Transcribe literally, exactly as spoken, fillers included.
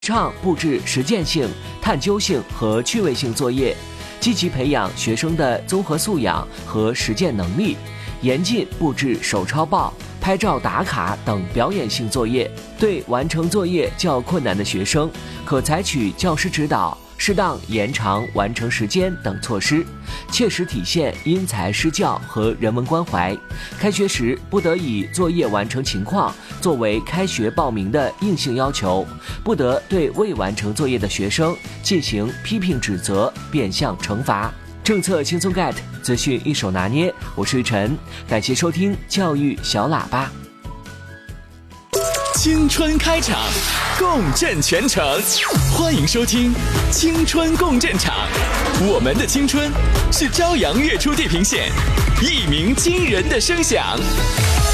倡布置实践性、探究性和趣味性作业，积极培养学生的综合素养和实践能力，严禁布置手抄报、拍照打卡等表演性作业。对完成作业较困难的学生，可采取教师指导、适当延长完成时间等措施，切实体现因材施教和人文关怀。开学时不得以作业完成情况作为开学报名的硬性要求，不得对未完成作业的学生进行批评指责、变相惩罚。政策轻松 get， 资讯一手拿捏。我是玉晨，感谢收听教育小喇叭。 青春开场，共振全城，欢迎收听青春共振场。我们的青春是朝阳跃出地平线，一鸣惊人的声响。